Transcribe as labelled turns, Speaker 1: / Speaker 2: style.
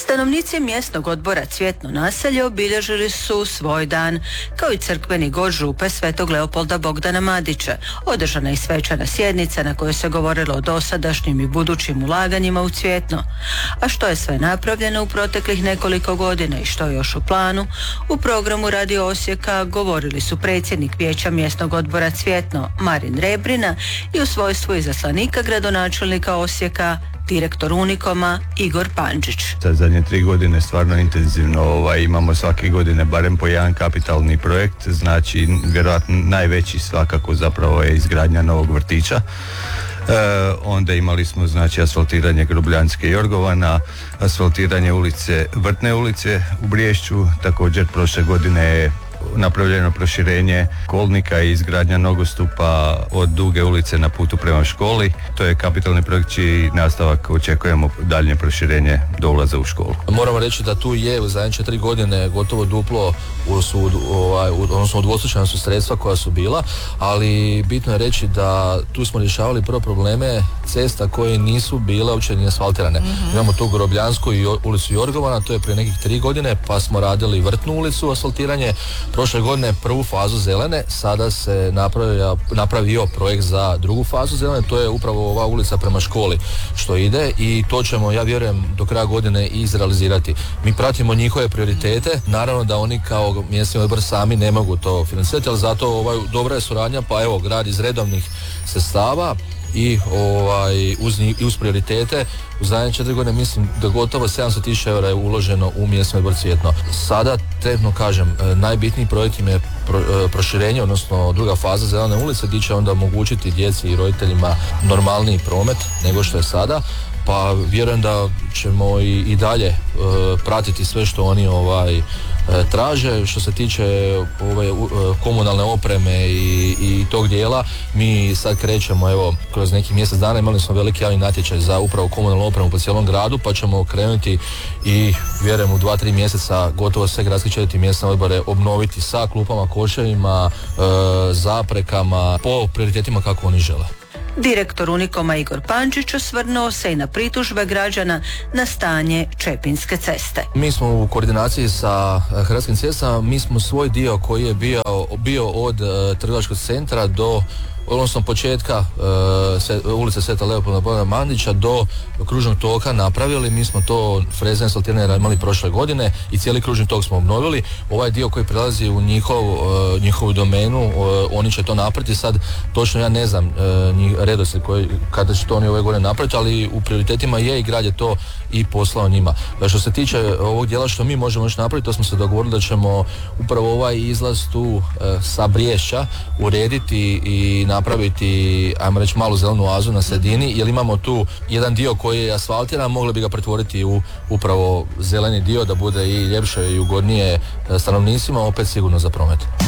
Speaker 1: Stanovnici mjesnog odbora Cvjetno naselje obilježili su svoj dan, kao i crkveni god župe Svetog Leopolda Bogdana Madića. Održana je svečana sjednica na kojoj se govorilo o dosadašnjim i budućim ulaganjima u Cvjetno. A što je sve napravljeno u proteklih nekoliko godina i što je još u planu, u programu Radio Osijeka govorili su predsjednik vijeća mjesnog odbora Cvjetno Marin Rebrina i u svojstvu izaslanika gradonačelnika Osijeka direktor Unikoma Igor Pandžić.
Speaker 2: Za zadnje 3 godine stvarno intenzivno imamo svake godine barem po jedan kapitalni projekt, znači vjerojatno najveći svakako zapravo je izgradnja novog vrtića. Onda imali smo znači asfaltiranje Grubljanske Jorgovana, asfaltiranje Vrtne ulice u Briješću, također prošle godine je napravljeno proširenje kolnika i izgradnja nogostupa od Duge ulice na putu prema školi. To je kapitalni projekt čiji nastavak očekujemo daljnje proširenje do ulaza u školu.
Speaker 3: Moramo reći da tu je u zadnje 4 godine gotovo duplo odnosno udvostručena su sredstva koja su bila, ali bitno je reći da tu smo rješavali prvo probleme cesta koje nisu bile uopće ni asfaltirane. Imamo tu Grobljansku i ulicu Jorgovana, to je prije nekih 3 godine, pa smo radili Vrtnu ulicu asfaltiranje. Prošle godine prvu fazu zelene, sada se napravio projekt za drugu fazu zelene, to je upravo ova ulica prema školi što ide i to ćemo, ja vjerujem, do kraja godine i izrealizirati. Mi pratimo njihove prioritete, naravno da oni kao mjesni odbor sami ne mogu to financirati, ali zato dobra je suradnja, pa evo, grad iz redovnih sredstava i uz prioritete. U zadnje 4 godine mislim da gotovo 700.000 eura je uloženo u mjesni odbor Cvjetno. Sada, trenutno kažem, najbitniji projekt im je proširenje, odnosno druga faza zelene ulice, gdje će onda omogućiti djeci i roditeljima normalniji promet nego što je sada. Pa vjerujem da ćemo i dalje pratiti sve što oni traže. Što se tiče komunalne opreme i tog dijela, mi sad krećemo, evo, kroz neki mjesec dana imali smo veliki javni natječaj za upravo komunalnu opremu po cijelom gradu, pa ćemo krenuti i vjerujem u 2-3 mjeseca gotovo sve gradske četvrti mjesne odbore obnoviti sa klupama, koševima, zaprekama, po prioritetima kako oni žele.
Speaker 1: Direktor Unikoma Igor Pandžić osvrnuo se i na pritužbe građana na stanje Čepinske ceste.
Speaker 3: Mi smo u koordinaciji sa Hrvatskim cestama, mi smo svoj dio koji je bio od trgovačkog centra do, odnosno početka ulice Sveta Leopolda Bogdana Mandića do kružnog toka napravili. Mi smo to frezanje asfaltiranje imali prošle godine i cijeli kružni tok smo obnovili. Ovaj dio koji prelazi u njihovu domenu, oni će to napraviti. Sad točno ja ne znam redoslijed kada će to oni ove godine napraviti, ali u prioritetima je i grad je to i poslao njima. Što se tiče ovog dijela što mi možemo još napraviti, to smo se dogovorili da ćemo upravo ovaj izlaz tu sa Briješća urediti i napraviti, ajmo reći, malu zelenu oazu na sredini, jer imamo tu jedan dio koji je asfaltiran, mogli bi ga pretvoriti u upravo zeleni dio da bude i ljepše i ugodnije stanovnicima, opet sigurno za promet.